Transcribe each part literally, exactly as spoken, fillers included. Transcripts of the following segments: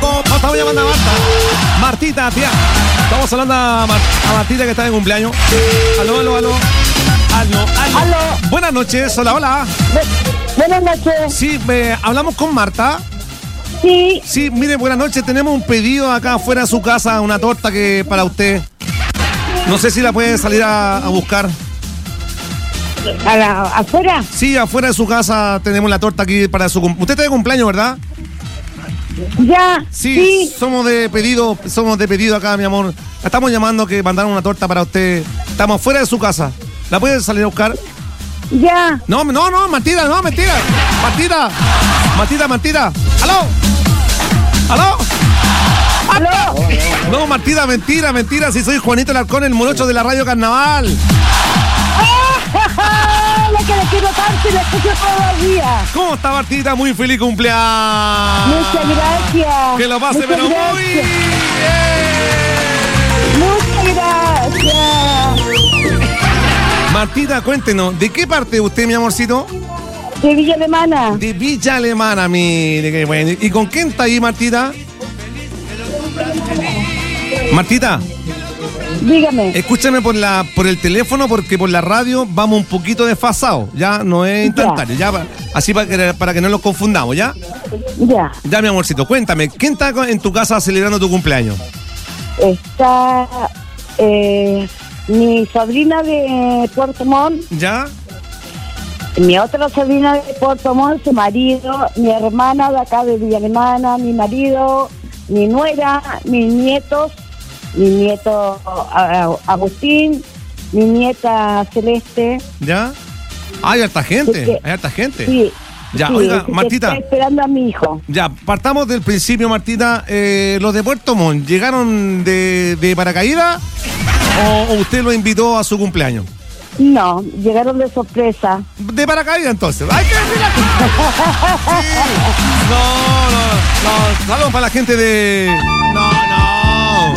¿Cómo estamos llamando a Marta? Martita, tía. Estamos hablando a, Mar a Martita que está de cumpleaños. Aló, aló, aló. Aló, aló. Aló. Buenas noches, hola, hola. Bu buenas noches. Sí, eh, hablamos con Marta. Sí. Sí, mire, buenas noches. Tenemos un pedido acá afuera de su casa, una torta que para usted. No sé si la puede salir a, a buscar. ¿A la, ¿Afuera? Sí, afuera de su casa tenemos la torta aquí para su cumpleaños. Usted está de cumpleaños, ¿verdad? Ya. Sí, Sí. somos de pedido, somos de pedido acá, mi amor. La estamos llamando que mandaron una torta para usted. Estamos fuera de su casa. ¿La puede salir a buscar? Ya. No, no, no, Martita, no, mentira. Martita, Martita, Martita. ¿Aló? ¿Aló? Aló. No, Martita, mentira, mentira. Si soy Juanito Alarcón, el morocho de la Radio Carnaval. La que le quiero tanto y la escucho todos los días. ¿Cómo está, Martita? Muy feliz cumpleaños. Muchas gracias. Que lo pase, Muchas pero gracias. muy bien. Muchas gracias. Martita, cuéntenos, ¿de qué parte usted, mi amorcito? De Villa Alemana. De Villa Alemana, mire, qué bueno. ¿Y con quién está ahí, Martita? Martita, Dígame. escúchame por la por el teléfono porque por la radio vamos un poquito desfasados. Ya no es instantáneo, ya, pa- así para que, para que no los confundamos, ¿ya? Ya. Ya, mi amorcito, cuéntame, ¿quién está en tu casa celebrando tu cumpleaños? Está eh, mi sobrina de Puerto Montt, ¿Ya? mi otra sobrina de Puerto Montt, su marido, mi hermana de acá de Villa Alemana, mi marido, mi nuera, mis nietos, mi nieto a- a- Agustín, mi nieta Celeste. ¿Ya? Hay harta gente, Así que- hay harta gente. Sí. Ya, sí, oiga, así que Martita. estoy esperando a mi hijo. Ya, partamos del principio, Martita. Eh, ¿Los de Puerto Montt llegaron de, de paracaídas o, o usted lo invitó a su cumpleaños? No, llegaron de sorpresa. De paracaídas, entonces. ¡Hay que decir la cosa! Sí. No, no, no. Saludos para la gente de... No, no.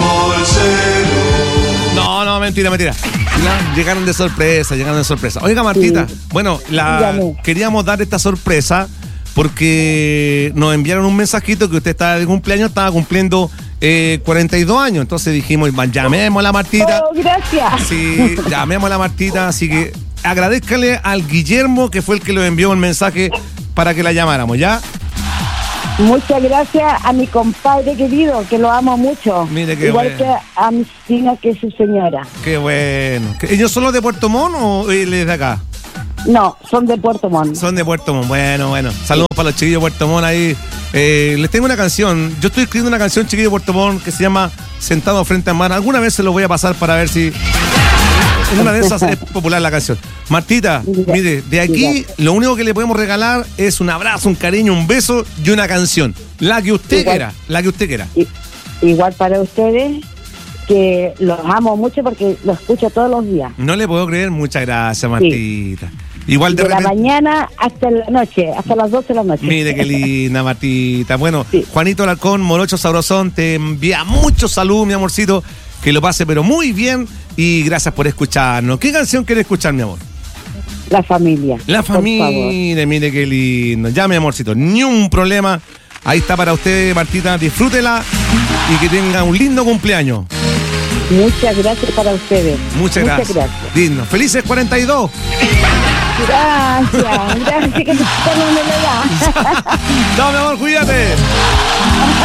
No, no, mentira, mentira. No, llegaron de sorpresa, llegaron de sorpresa. Oiga, Martita, Sí. bueno, la Dígame. queríamos dar esta sorpresa porque nos enviaron un mensajito que usted estaba de cumpleaños, estaba cumpliendo eh, cuarenta y dos años. Entonces dijimos, llamemos a la Martita. Oh, gracias. Sí, llamemos a la Martita, así que agradezcale al Guillermo que fue el que le envió el mensaje para que la llamáramos, ¿ya? Muchas gracias a mi compadre querido, que lo amo mucho. Mire qué Igual bueno. que a mi sobrina, que es su señora. Qué bueno. ¿Ellos son los de Puerto Montt o él es de acá? No, son de Puerto Montt. Son de Puerto Montt. Bueno, bueno. Saludos para los chiquillos de Puerto Montt ahí. Eh, les tengo una canción. Yo estoy escribiendo una canción, chiquillo de Puerto Montt, que se llama Sentado frente al mar. Alguna vez se lo voy a pasar para ver si... En una de esas es popular la canción. Martita, Diga, mire, de aquí diga. lo único que le podemos regalar es un abrazo, un cariño, un beso y una canción. La que usted Igual. quiera, la que usted quiera. I- Igual para ustedes, que los amo mucho porque los escucho todos los días. No le puedo creer, muchas gracias, Martita. Igual de, De la repente... mañana hasta la noche, hasta las doce de la noche. Mire qué linda, Martita. Bueno, Sí. Juanito Alarcón, Morocho Sabrosón, te envía mucho salud, mi amorcito. Que lo pase, pero muy bien. Y gracias por escucharnos. ¿Qué canción quiere escuchar, mi amor? La familia. La por favor. familia, mire qué lindo. Ya, mi amorcito, ni un problema. Ahí está para usted, Martita. Disfrútela y que tenga un lindo cumpleaños. Muchas gracias para ustedes. Muchas gracias. gracias. Lindo. Felices cuarenta y dos. Gracias, gracias que me me la da. Chao, mi amor, cuídate.